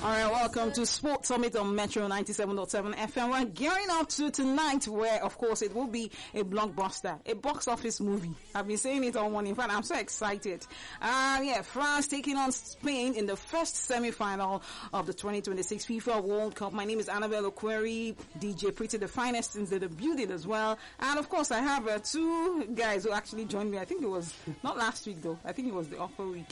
All right, welcome to Sports Summit on Metro 97.7 FM. We're gearing up to tonight where, of course, it will be a blockbuster, a box office movie. I've been saying it all morning. In fact, I'm so excited. France taking on Spain in the first semi-final of the 2026 FIFA World Cup. My name is Annabelle Okweri, DJ Pretty, the finest in the building as well. And, of course, I have two guys who actually joined me. I think it was not last week, though. I think it was the upper week.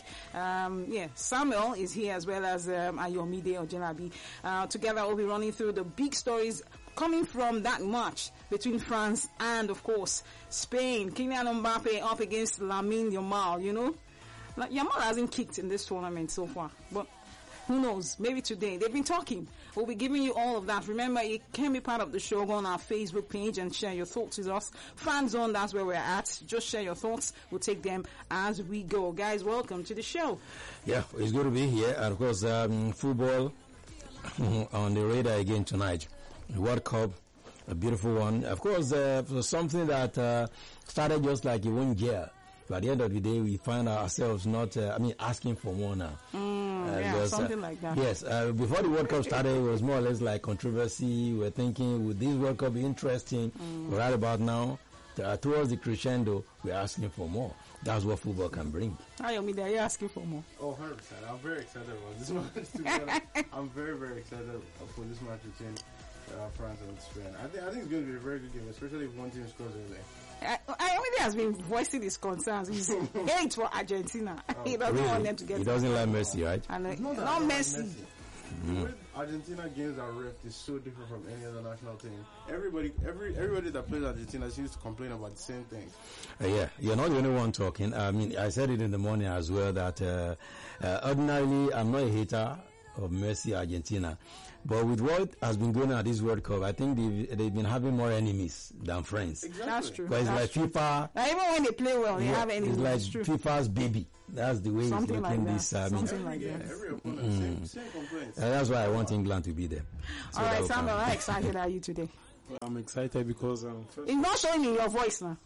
Samuel is here as well as Ayomi or Janabi. Together we'll be running through the big stories coming from that match between France and, of course, Spain. Kylian Mbappe up against Lamine Yamal, you know. Yamal hasn't kicked in this tournament so far, but who knows? Maybe today. They've been talking. We'll be giving you all of that. Remember, you can be part of the show. Go on our Facebook page and share your thoughts with us. Fan Zone, that's where we're at. Just share your thoughts. We'll take them as we go. Guys, welcome to the show. Yeah, it's good to be here. And of course, football on the radar again tonight. The World Cup, a beautiful one. Of course, something that started just like a 1 year. But at the end of the day, we find ourselves not, asking for more now. Something like that. Yes, before the World Cup started, it was more or less like controversy. We're thinking, would this World Cup be interesting? But right about now, towards the crescendo, we're asking for more. That's what football can bring. Ayomi, are you asking for more? Oh, 100%. I'm very excited about this match. I'm very, very excited for this match between France and Spain. I think it's going to be a very good game, especially if one team scores early. Ayomi has been voicing his concerns. He's hate for Argentina. He doesn't want them to get. He doesn't like Messi, right? And not Messi. The way Argentina games are ref is so different from any other national team. Everybody that plays Argentina seems to complain about the same thing. Yeah, you're not the only one talking. I mean, I said it in the morning as well that ordinarily I'm not a hater of Messi Argentina, but with what has been going on at this World Cup, I think they've been having more enemies than friends. Exactly. That's true. Because it's like true. FIFA. Even when they play well, they have enemies. It's like FIFA's baby. That's the way Something it's looking. This, Something like that. Every opponent, same complaints. That's why I want England to be there. So all right, Samuel, how excited are you today? I'm excited because it's not showing in your voice now.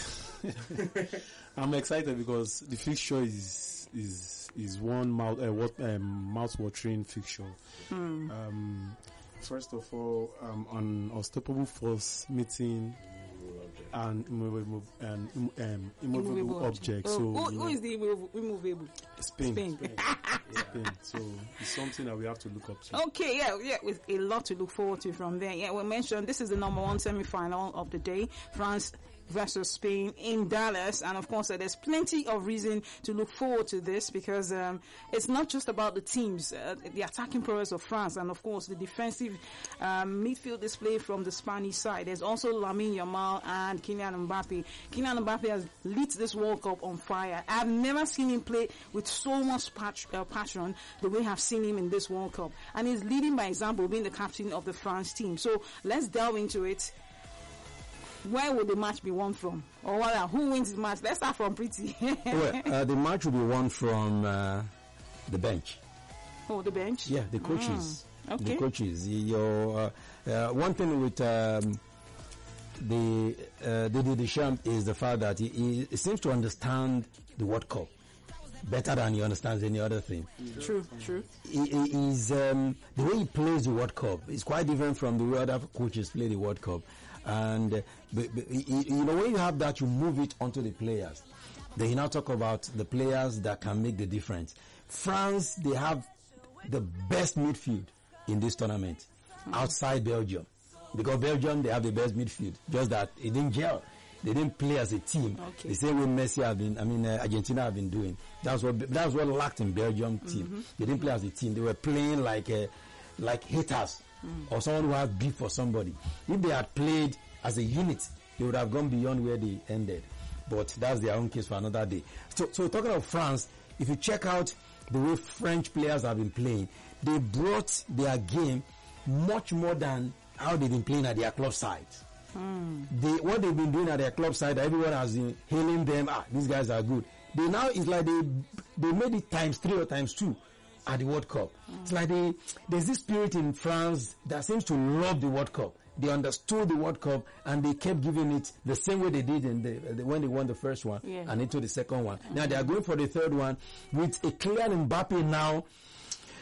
I'm excited because the fixture is one mouth-watering fixture. First of all, an unstoppable force meeting an immovable object. So who is the immovable? Spain. Spain. So it's something that we have to look up to. Okay, yeah, with a lot to look forward to from there. Yeah, we mentioned this is the number one semi-final of the day. France versus Spain in Dallas, and of course there's plenty of reason to look forward to this because it's not just about the teams, the attacking prowess of France, and of course the defensive midfield display from the Spanish side. There's also Lamine Yamal and Kylian Mbappe. Kylian Mbappe has lit this World Cup on fire. I've never seen him play with so much passion the way I've seen him in this World Cup, and he's leading by example, being the captain of the France team. So let's delve into it. Where would the match be won from? Or who wins the match? Let's start from Pretty. The match will be won from the bench. Oh, the bench? Yeah, the coaches. Okay. The coaches. One thing with the Deschamps is the fact that he seems to understand the World Cup better than he understands any other thing. True. He's the way he plays the World Cup is quite different from the way other coaches play the World Cup. And when you have that, you move it onto the players. Then you now talk about the players that can make the difference. France, they have the best midfield in this tournament outside Belgium, because Belgium, they have the best midfield. Just that it didn't gel. They didn't play as a team. Okay. The same way Messi Argentina have been doing. That's what lacked in Belgium team. They didn't play as a team. They were playing like haters. Or someone who has beef for somebody. If they had played as a unit, they would have gone beyond where they ended. But that's their own case for another day. So talking of France, if you check out the way French players have been playing, they brought their game much more than how they've been playing at their club side. What they've been doing at their club side, everyone has been hailing them. These guys are good. It's like they made it times 3 or times 2. At the World Cup. It's like there's this spirit in France that seems to love the World Cup. They understood the World Cup and they kept giving it the same way they did when they won the first one and into the second one. Now they are going for the third one with a Kylian Mbappe now.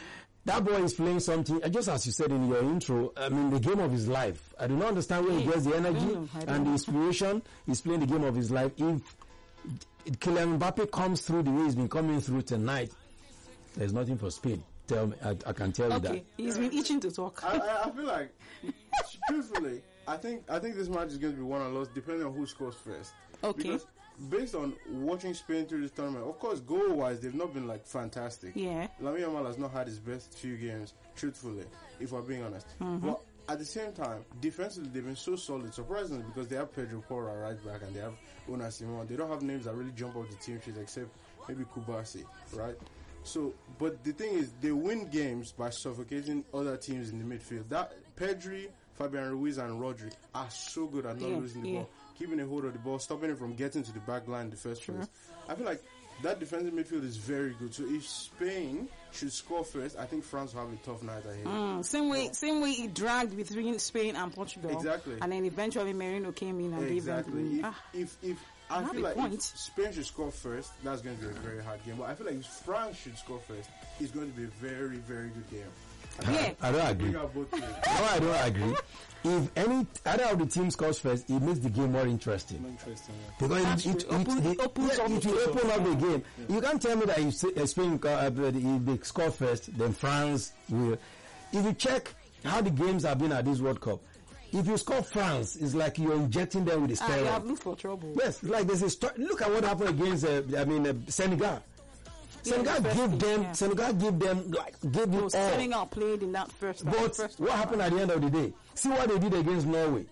That boy is playing something, just as you said in your intro, I mean, the game of his life. I do not understand where he gets the energy and the inspiration. He's playing the game of his life. If Kylian Mbappe comes through the way he's been coming through tonight, there's nothing for Spain. Tell me, I can tell you that. Okay, he's been itching to talk. I feel like, truthfully, I think this match is going to be won or lost depending on who scores first. Okay. Because based on watching Spain through this tournament, of course, goal-wise, they've not been like fantastic. Yeah. Lamine Yamal has not had his best few games, truthfully, if we're being honest. But at the same time, defensively, they've been so solid, surprisingly, because they have Pedro Porra right back and they have Unai Simon. They don't have names that really jump off the team sheet except maybe Kubasi, right? So, but the thing is, they win games by suffocating other teams in the midfield. That Pedri, Fabian Ruiz, and Rodri are so good at not losing the ball, keeping a hold of the ball, stopping it from getting to the back line in the first place. I feel like that defensive midfield is very good. So if Spain should score first, I think France will have a tough night ahead. Same way it dragged between Spain and Portugal. Exactly. And then eventually Merino came in and gave them. If I Not feel a like point. if Spain should score first, that's going to be a very hard game. But I feel like if France should score first, it's going to be a very, very good game. Yeah. I don't agree. Bring out both teams. No, I don't agree. If either of the teams scores first, it makes the game more interesting. Interesting. Because it opens up the game. You can't tell me that if Spain if they score first, then France will. If you check how the games have been at this World Cup, if you score France, it's like you're injecting them with the steroid. You have looked for trouble. Yes, it's like there's a look at what happened against Senegal. Senegal gave them all. Senegal played in that first. But what happened at the end of the day? See what they did against Norway.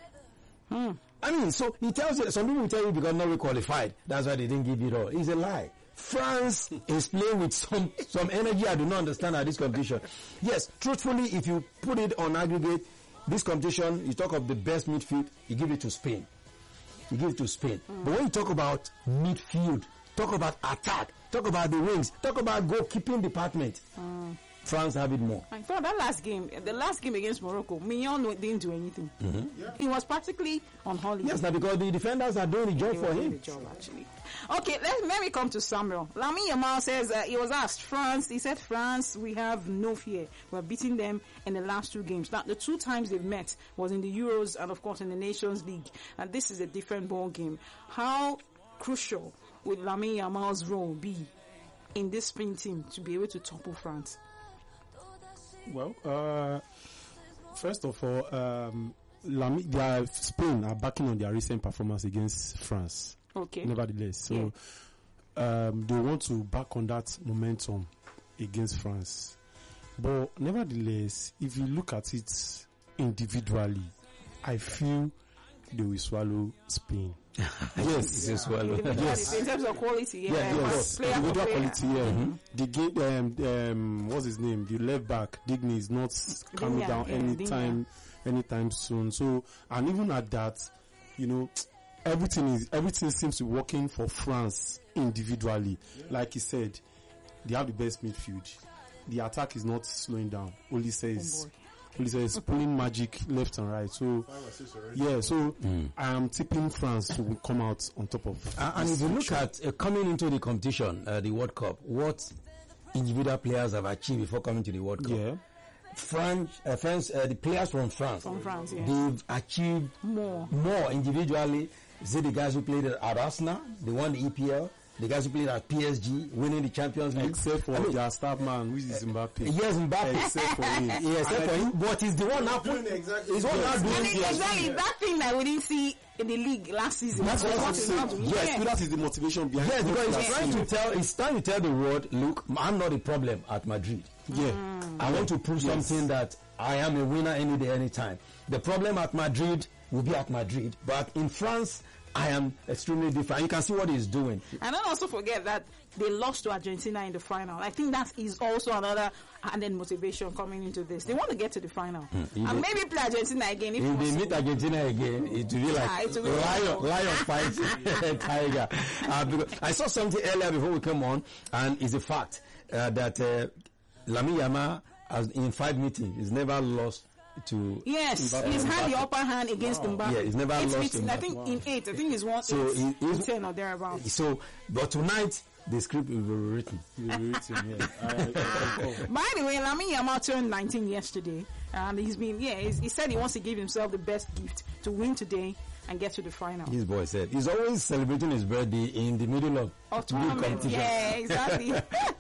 I mean, so he tells you, some people will tell you because Norway qualified, that's why they didn't give it all. It's a lie. France is playing with some energy I do not understand at this competition. Yes, truthfully, if you put it on aggregate, this competition, you talk of the best midfield, you give it to Spain. But when you talk about midfield, talk about attack, talk about the wings, talk about goalkeeping department, France have it more. I thought the last game against Morocco, Mignon didn't do anything. He was practically on holiday. Yes, now because the defenders are doing the job for him. Actually. Okay, let me come to Samuel. Lamine Yamal says he was asked France. He said, France, we have no fear. We're beating them in the last two games. Now, the two times they've met was in the Euros and, of course, in the Nations League. And this is a different ball game. How crucial would Lamine Yamal's role be in this Spain team to be able to topple France? Well, first of all, Spain are backing on their recent performance against France. Okay. Nevertheless, so they want to back on that momentum against France. But nevertheless, if you look at it individually, I feel they will swallow Spain. Yes, they swallow. Yes. In terms of quality, yes. Individual quality, The game, what's his name? The left back, Digny, is not coming down anytime soon. So, and even at that, everything seems to be working for France individually. Like he said, they have the best midfield. The attack is not slowing down. Only says pulling magic left and right. So I am tipping France to come out on top of. And if you look at coming into the competition, the World Cup, what individual players have achieved before coming to the World Cup. Yeah. The players from France, they've achieved more individually. See the guys who played at Arsenal, they won the EPL. The guys who played at PSG, winning the Champions League. Except for their star man, which is Mbappe. Yes, Mbappe. Except for him. But he's the one now doing exactly. He's one now doing exactly that thing that we didn't see in the league last season. That's what I'm saying. Yes, that is the motivation behind it. Yes, because he's trying to tell the world, look, I'm not a problem at Madrid. Yeah. I want to prove something that I am a winner any day, anytime. The problem at Madrid will be at Madrid, but in France, I am extremely different. You can see what he's doing. And don't also forget that they lost to Argentina in the final. I think that is also another added motivation coming into this. They want to get to the final. And maybe play Argentina again. If they meet Argentina again, it will be like lion fights tiger. Because I saw something earlier before we came on, and it's a fact that Lamine Yamal, in 5 meetings, has never lost to he's had the upper hand against Mbappe. Yeah, he's never lost I think in 8. I think he's won 10 or thereabouts. So, but tonight the script will be written. You'll be written, yeah. I By the way, Lamine Yamal turned 19 yesterday, and he said he wants to give himself the best gift to win today and get to the final. His boy said he's always celebrating his birthday in the middle of big Tournament, competition. yeah, exactly.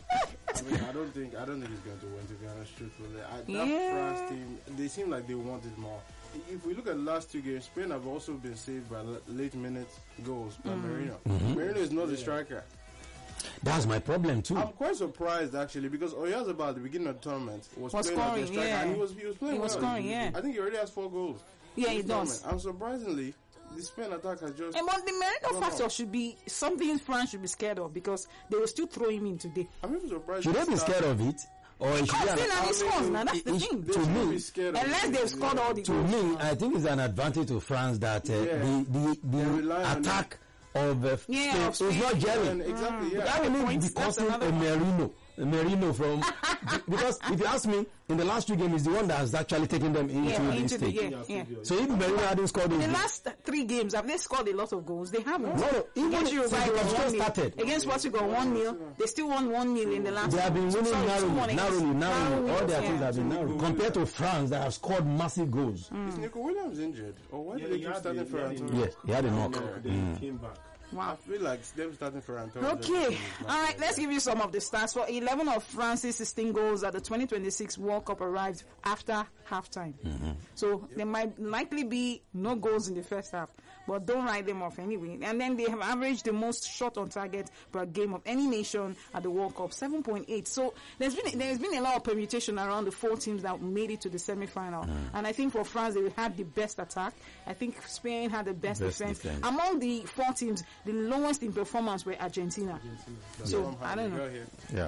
I mean, I don't think he's going to win, to be honest, truthfully. That France team, they seem like they wanted more. If we look at the last two games, Spain have also been saved by late minute goals by Merino. Merino is not a striker. That's my problem too. I'm quite surprised actually, because Oyarzabal at the beginning of the tournament was playing scoring, as a striker, yeah. and he was playing well. scoring, yeah. I think he already has 4 goals. Yeah, in he the does. tournament. And surprisingly, the Spain attack has just... But the Merino Gone factor off. should be something France should be scared of, because they will still throw him in today. I'm even surprised. Should they be scared of it? Or it should be Still, an, and he scores now. That's the it- thing. They to should me- be scared of Unless it. they've scored all the to goals. me, I think it's an advantage to France that the rely on attack of Yeah, of Spain is not And gelling. exactly, yeah. That will need points, be that's costing another a Merino from because if you ask me, in the last 2 games, he's the one that has actually taken them into this stage. yeah. So if Merino hadn't scored The those goals, last 3 games, have they scored a lot of goals? They haven't. no, even Against Uruguay, since the it was competition 1-0. started, Against Portugal, 1-0. They still won 1-0 in the last. they have been winning Sorry, 2-1 narrowly. against- All their yeah. teams have been narrow compared to France that have scored massive goals. Is Nico Williams injured? Or why Yeah, did they he keep had starting the- for he had Antonio? Yes, he had a knock. Then he came back. I Wow. feel like them starting for Antonio. Okay. All right, let's give you some of the stats. For 11 of France's 16 goals at the 2026 World Cup arrived after halftime. So there might likely be no goals in the first half, but don't write them off anyway. And then they have averaged the most shot on target per game of any nation at the World Cup, 7.8. So there's been a lot of permutation around the 4 teams that made it to the semi-final. And I think for France, they had the best attack. I think Spain had the best defense. Among the 4 teams, the lowest in performance were Argentina. So I don't know. Yeah.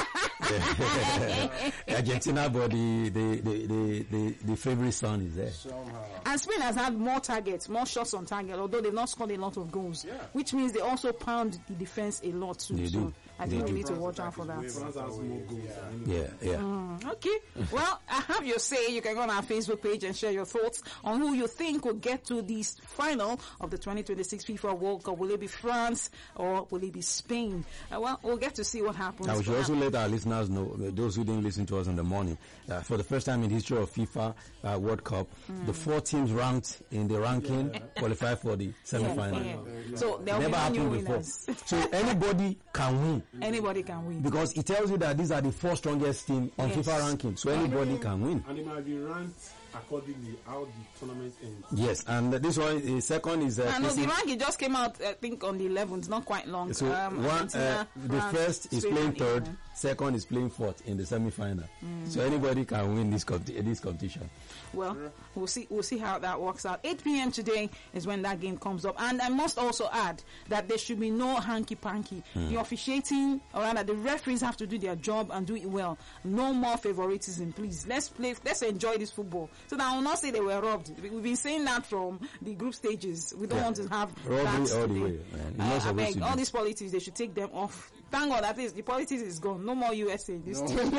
Argentina, but the favorite son is there. Somehow. And Spain has had more targets, more shots on target, although they've not scored a lot of goals. Yeah. Which means they also pound the defense a lot too. They So do. I They think we do. need to watch out for that. France has more goals than any. Yeah. Okay. Well, I have your say. You can go on our Facebook page and share your thoughts on who you think will get to this final of the 2026 FIFA World Cup. Will it be France or will it be Spain? Well, we'll get to see what happens. Now, we should also let our listeners know, those who didn't listen to us in the morning, for the first time in the history of FIFA World Cup, the 4 teams ranked in the ranking qualify for the semi-final. Yeah. So there will Never be no new happened before. winners. So anybody can win Anybody can win. because it tells you that these are the 4 strongest teams on Yes. FIFA ranking. So anybody can win. And it might be ranked accordingly how the tournament ends. Yes, and this one, the second is I know the facing- ranking just came out, I think, on the 11th, not quite long. So Argentina, the France, first is Spain, playing and third, England. second is playing fourth in the semi-final. So anybody can win this competition. Well, we'll see how that works out. 8 p.m. today is when that game comes up. And I must also add that there should be no hanky-panky. The officiating, or rather the referees have to do their job and do it well. No more favoritism, please. Let's enjoy this football. So that I will not say they were robbed. We've been saying that from the group stages. We don't want to have Robbery that all the today. way, man. You're not I supposed beg, to all be. these politics, they should take them off. Thank God, at least the politics is gone. No more USA. This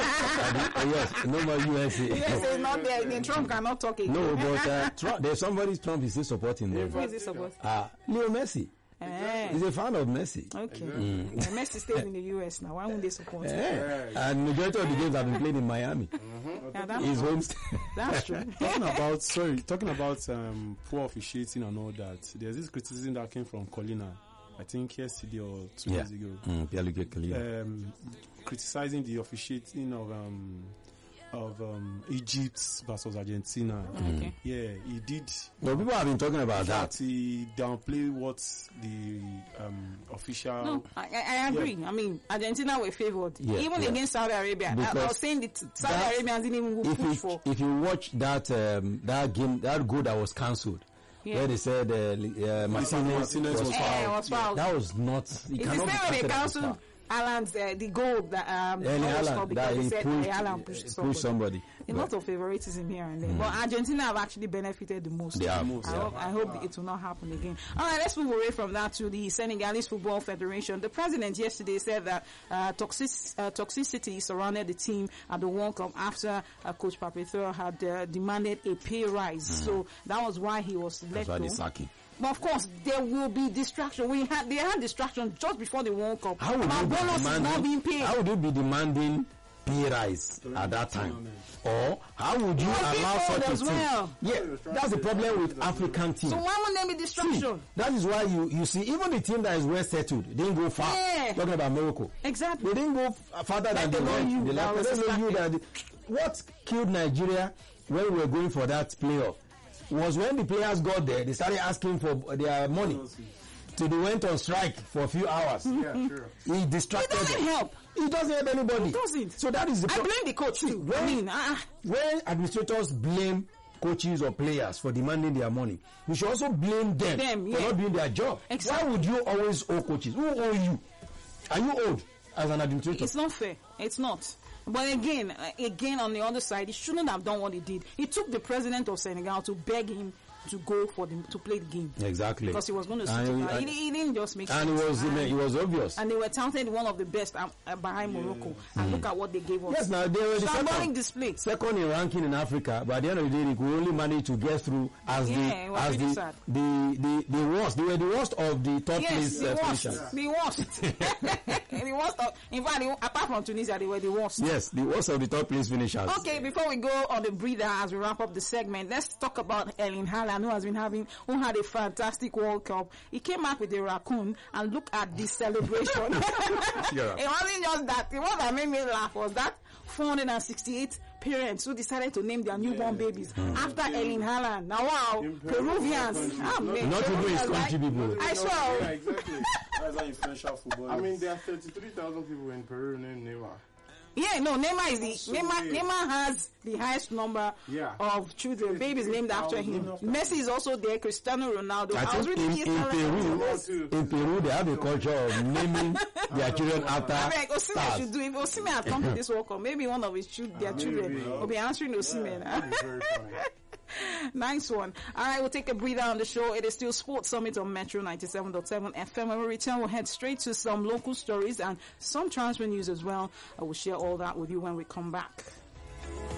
Yes, no more USA. USA is not there. Then Trump cannot talk again. No, but there's somebody Trump is still supporting them. Who is this supposed? Leo Messi. Eh. He's a fan of Messi. Okay. Yeah, Messi stays in the US now. Why won't they support him? And majority of the games have been played in Miami. Yeah, His home state. that's true. Talking about poor officiating and all that, there's this criticism that came from Colina, I think yesterday or 2 days ago, Pierre-Luc Colina. criticizing the officiating of Egypt versus Argentina. Okay. Yeah, he did. No, people have been talking about That that. he downplay what the official. No, I agree. I mean, Argentina were favored. Yeah, Even yeah. against Saudi Arabia. I Because was saying that Saudi that- Arabians didn't even go push for. If you watch that game, that goal that was cancelled, Yeah. where they said Martinez Martinez was was Eh, fouled. was fouled. That was not. It It's the cannot same be way they counted as a cancelled foul. Alan's the goal that Erling was Haaland, scored because that they he said Haaland pushed somebody. A lot of favoritism here and there. But Argentina have actually benefited the most. They have. I hope it will not happen again. All right, let's move away from that to the Senegalese Football Federation. The president yesterday said that toxicity surrounded the team at the World Cup after Coach Papetheur had demanded a pay rise. So that was why he was let That's why go. they sack him. But of course, there will be distraction. They had distraction just before the World Cup. How would My you be bonus is not being paid. How would you be demanding pay rise at that time? Or how would you allow such a as thing? well. Yeah, that's the problem with African teams. So why won't there be distraction? See, that is why you see even the team that is well settled didn't go far. Yeah. Talking about Morocco, Exactly. they didn't go farther than they went. you. They That was let you that what killed Nigeria when we were going for that playoff was when the players got there, they started asking for their money. So they went on strike for a few hours. Yeah, sure. He distracted It doesn't them. help. It doesn't help anybody. It doesn't. So that is the I blame the coach too. When administrators blame coaches or players for demanding their money, we should also blame them for not doing their job. Exactly. Why would you always owe coaches? Who owe you? Are you owed as an administrator? It's not fair. It's not. But again, on the other side, he shouldn't have done what he did. He took the president of Senegal to beg him to go to play the game. Exactly. Because he was going to sit it. He didn't just make sense. And it was obvious. And they were touted one of the best behind Morocco. And look at what they gave us. Yes, now they were the display. Second in ranking in Africa, but at the end of the day, they could only manage to get through as the worst. They were the worst of the top place finishers. The worst. The worst of, in fact, apart from Tunisia, they were the worst. Yes, the worst of the top place finishers. Okay, before we go on the breather as we wrap up the segment, let's talk about Erling Haaland, who had a fantastic World Cup. He came back with a raccoon, and look at this celebration. Yeah. It wasn't just that. The one that made me laugh was that 468 parents who decided to name their newborn babies after Erling Haaland. Now, wow, Peruvians. Not even his country people. I swear. Yeah, exactly. That's how influential football I mean, there are 33,000 people in Peru named Neymar. Yeah, no, Neymar has the highest number of children, babies named after him. Messi is also there, Cristiano Ronaldo. I think in Peru, they have a culture of naming their children after Osimhen should do it. If Osimhen had come to this World Cup, maybe one of their children will be answering Osimhen. Nice one. All right, we'll take a breather on the show. It is still Sports Summit on Metro 97.7 FM. When we return, we'll head straight to some local stories and some transfer news as well. I will share all that with you when we come back.